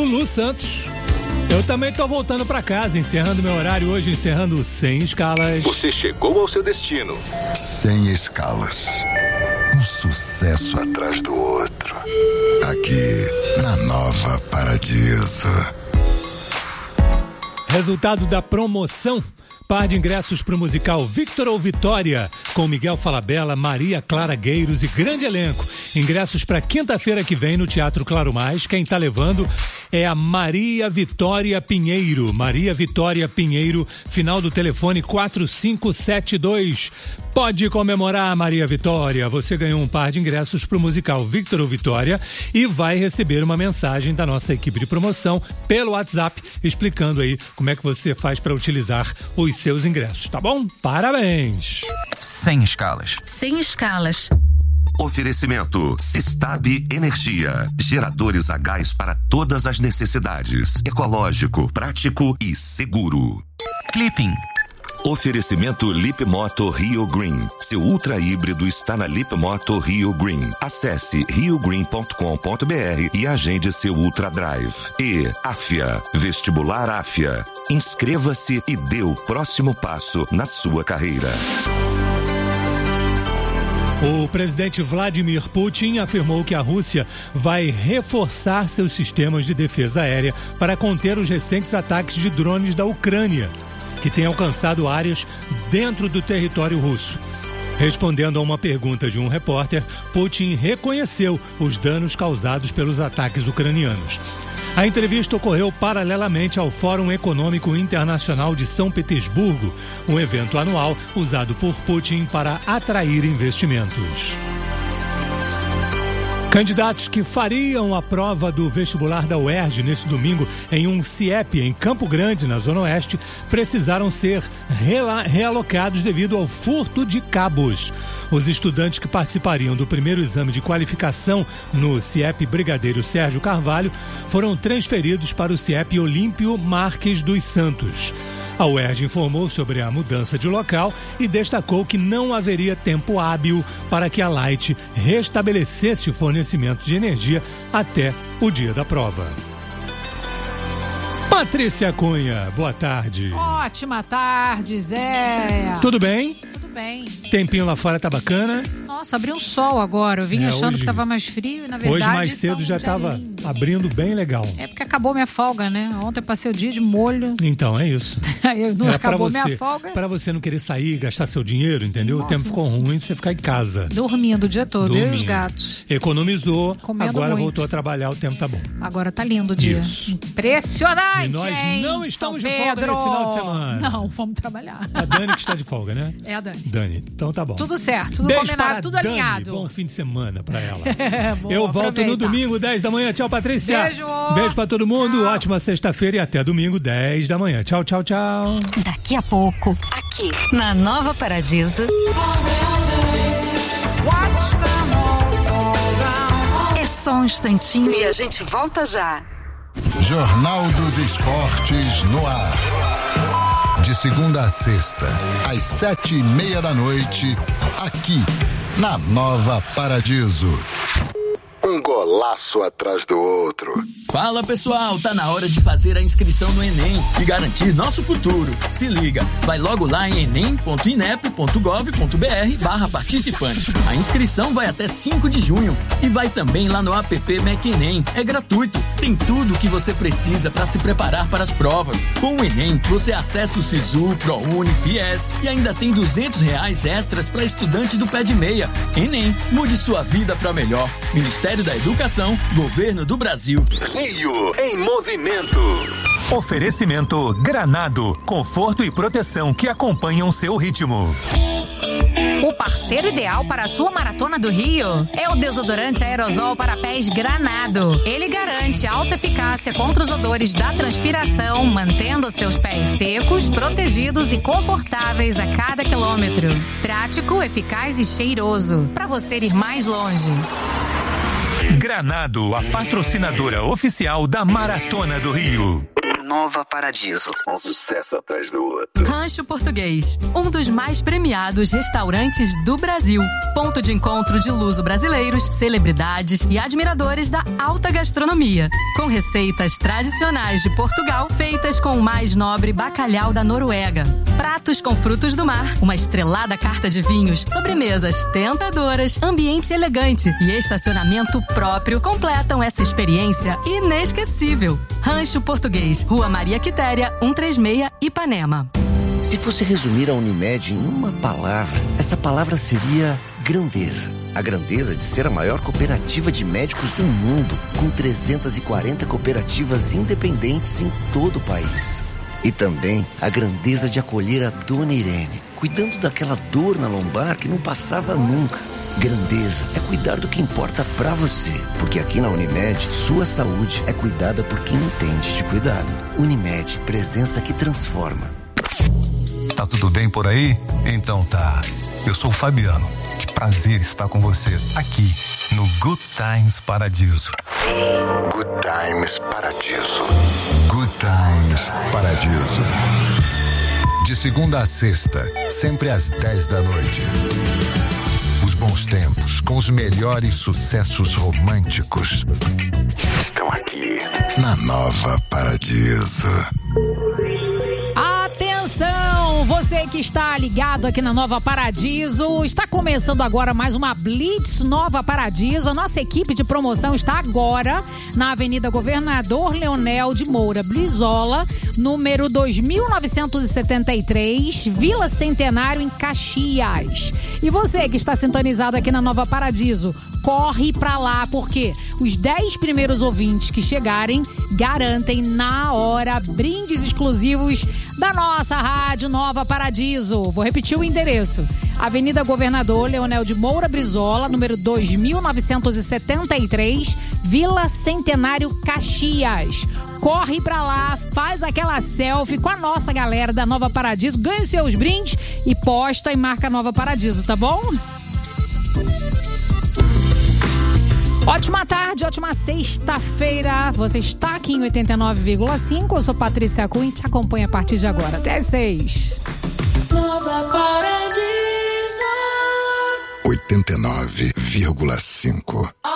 Lulu Santos. Eu também tô voltando pra casa, encerrando meu horário hoje, encerrando Sem Escalas. Você chegou ao seu destino. Sem Escalas. Um sucesso atrás do outro. Aqui, na Nova Paradiso. Resultado da promoção. Par de ingressos para o musical Victor ou Vitória, com Miguel Falabella, Maria Clara Gueiros e grande elenco. Ingressos para quinta-feira que vem no Teatro Claro Mais. Quem está levando é a Maria Vitória Pinheiro. Maria Vitória Pinheiro, final do telefone 4572. Pode comemorar, Maria Vitória. Você ganhou um par de ingressos para o musical Victor ou Vitória e vai receber uma mensagem da nossa equipe de promoção pelo WhatsApp, explicando aí como é que você faz para utilizar os seus ingressos, tá bom? Parabéns! Sem Escalas. Sem Escalas. Oferecimento Sistab Energia. Geradores a gás para todas as necessidades. Ecológico, prático e seguro. Clipping. Oferecimento Lip Moto Rio Green. Seu ultra híbrido está na Lip Moto Rio Green. Acesse riogreen.com.br e agende seu Ultra Drive. E Afia, Vestibular Afia. Inscreva-se e dê o próximo passo na sua carreira. O presidente Vladimir Putin afirmou que a Rússia vai reforçar seus sistemas de defesa aérea para conter os recentes ataques de drones da Ucrânia, que tem alcançado áreas dentro do território russo. Respondendo a uma pergunta de um repórter, Putin reconheceu os danos causados pelos ataques ucranianos. A entrevista ocorreu paralelamente ao Fórum Econômico Internacional de São Petersburgo, um evento anual usado por Putin para atrair investimentos. Candidatos que fariam a prova do vestibular da UERJ nesse domingo em um CIEP em Campo Grande, na Zona Oeste, precisaram ser realocados devido ao furto de cabos. Os estudantes que participariam do primeiro exame de qualificação no CIEP Brigadeiro Sérgio Carvalho foram transferidos para o CIEP Olímpio Marques dos Santos. A UERJ informou sobre a mudança de local e destacou que não haveria tempo hábil para que a Light restabelecesse o fornecimento de energia até o dia da prova. Patrícia Cunha, boa tarde. Ótima tarde, Zé. Tudo bem? Tudo bem. Tempinho lá fora tá bacana? Nossa, abriu um sol agora. Eu vim achando hoje, que tava mais frio e na verdade... Hoje mais cedo já tava abrindo bem legal. É porque acabou minha folga, né? Ontem eu passei o dia de molho. Então, é isso. Não acabou minha folga. Pra você não querer sair, gastar seu dinheiro, entendeu? Nossa. O tempo ficou ruim pra você ficar em casa. Dormindo o dia todo, eu e os gatos. Economizou, Comendo agora muito. voltou a trabalhar, o tempo tá bom. Agora tá lindo o dia. Isso. Impressionante, E nós hein? não estamos São de folga Pedro. nesse final de semana. Não, vamos trabalhar. É a Dani que está de folga, né? É a Dani. Dani, então tá bom. Tudo certo, tudo Beijo combinado, para tudo Dani. alinhado. Bom fim de semana pra ela. Boa, Eu volto aproveita. no domingo, 10 da manhã. Tchau, Patrícia. Beijo. Beijo pra todo mundo. Tchau. Ótima sexta-feira e até domingo, 10 da manhã. Tchau, tchau, tchau. Daqui a pouco, aqui na Nova Paradiso. É só um instantinho e a gente volta já. Jornal dos Esportes no ar. De segunda a sexta, às 7:30 da noite, aqui na Nova Paradiso. Um golaço atrás do outro. Fala pessoal, tá na hora de fazer a inscrição no Enem e garantir nosso futuro. Se liga, vai logo lá em enem.inep.gov.br/participante. A inscrição vai até 5 de junho e vai também lá no app MecEnem. É gratuito, tem tudo o que você precisa para se preparar para as provas. Com o Enem, você acessa o Sisu, ProUni, FIES e ainda tem R$200 extras para estudante do pé de meia. Enem, mude sua vida para melhor. Ministério da Educação, Governo do Brasil. Rio em movimento. Oferecimento Granado, conforto e proteção que acompanham seu ritmo. O parceiro ideal para a sua maratona do Rio é o desodorante aerosol para pés Granado. Ele garante alta eficácia contra os odores da transpiração, mantendo seus pés secos, protegidos e confortáveis a cada quilômetro. Prático, eficaz e cheiroso, para você ir mais longe. Granado, a patrocinadora oficial da Maratona do Rio. Nova Paradiso. Um sucesso atrás do outro. Rancho Português, um dos mais premiados restaurantes do Brasil. Ponto de encontro de luso-brasileiros, celebridades e admiradores da alta gastronomia. Com receitas tradicionais de Portugal, feitas com o mais nobre bacalhau da Noruega. Pratos com frutos do mar, uma estrelada carta de vinhos, sobremesas tentadoras, ambiente elegante e estacionamento próprio completam essa experiência inesquecível. Rancho Português, Rua Maria Quitéria, 136, Ipanema. Se fosse resumir a Unimed em uma palavra, essa palavra seria grandeza. A grandeza de ser a maior cooperativa de médicos do mundo, com 340 cooperativas independentes em todo o país. E também a grandeza de acolher a Dona Irene, cuidando daquela dor na lombar que não passava nunca. Grandeza é cuidar do que importa pra você, porque aqui na Unimed, sua saúde é cuidada por quem entende de cuidado. Unimed, presença que transforma. Tá tudo bem por aí? Então tá. Eu sou o Fabiano. Que prazer estar com você aqui no Good Times Paradiso. Good Times Paradiso. Good Times Paradiso. De segunda a sexta, sempre às 10 da noite. Os bons tempos, com os melhores sucessos românticos, estão aqui na Nova Paradiso. Atenção, você que está ligado aqui na Nova Paradiso, está começando agora mais uma Blitz Nova Paradiso. A nossa equipe de promoção está agora na Avenida Governador Leonel de Moura Brizola, número 2973, Vila Centenário, em Caxias. E você que está sintonizado aqui na Nova Paradiso, corre pra lá, porque os 10 primeiros ouvintes que chegarem garantem na hora brindes exclusivos da nossa Rádio Nova Paradiso. Vou repetir o endereço: Avenida Governador Leonel de Moura Brizola, número 2973, Vila Centenário, Caxias. Corre pra lá, faz aquela selfie com a nossa galera da Nova Paradiso, ganha os seus brindes e posta e marca Nova Paradiso, tá bom? Ótima tarde, ótima sexta-feira. Você está aqui em 89,5. Eu sou Patrícia Cunha e te acompanho a partir de agora. Até às 6. Nova Paradiso 89,5.